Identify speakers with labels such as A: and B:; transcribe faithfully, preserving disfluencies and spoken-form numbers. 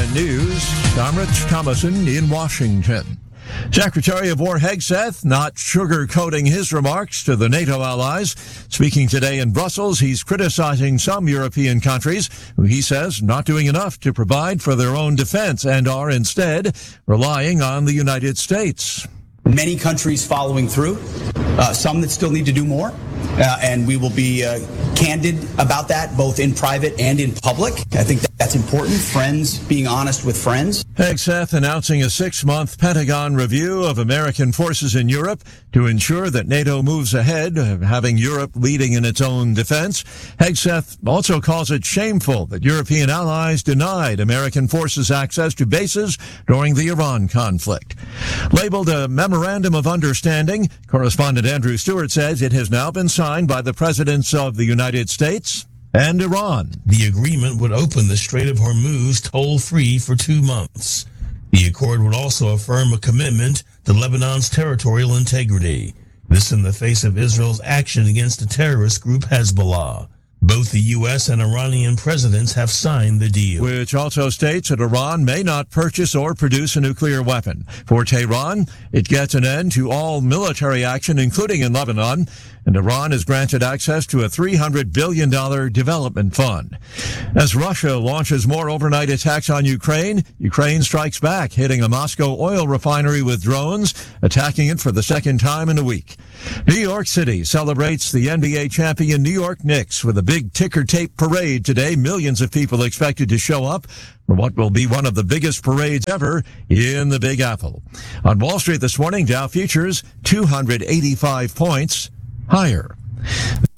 A: nine News, I'm Rich Thomason in Washington. Secretary of War Hegseth not sugarcoating his remarks to the NATO allies. Speaking today in Brussels, he's criticizing some European countries who he says not doing enough to provide for their own defense and are instead relying on the United States.
B: Many countries following through, uh, some that still need to do more, uh, and we will be uh, candid about that both in private and in public. I think that that's important, friends being honest with friends.
A: Hegseth announcing a six-month Pentagon review of American forces in Europe to ensure that NATO moves ahead, having Europe leading in its own defense. Hegseth also calls it shameful that European allies denied American forces access to bases during the Iran conflict. Labeled a Memorandum of Understanding, correspondent Andrew Stewart says it has now been signed by the presidents of the United States and Iran.
C: The agreement would open the Strait of Hormuz toll-free for two months. The accord would also affirm a commitment to Lebanon's territorial integrity. This in the face of Israel's action against the terrorist group Hezbollah. Both the U S and Iranian presidents have signed the deal.
A: Which also states that Iran may not purchase or produce a nuclear weapon. For Tehran, it gets an end to all military action, including in Lebanon, and Iran is granted access to a three hundred billion dollars development fund. As Russia launches more overnight attacks on Ukraine, Ukraine strikes back, hitting a Moscow oil refinery with drones, attacking it for the second time in a week. New York City celebrates the N B A champion New York Knicks with a big ticker tape parade today. Millions of people expected to show up for what will be one of the biggest parades ever in the Big Apple. On Wall Street this morning, Dow futures two hundred eighty-five points higher.